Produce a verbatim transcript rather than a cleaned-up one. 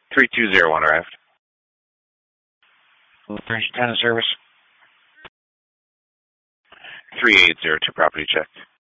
three two zero one arrived. French tenant service. three eight zero two property checked.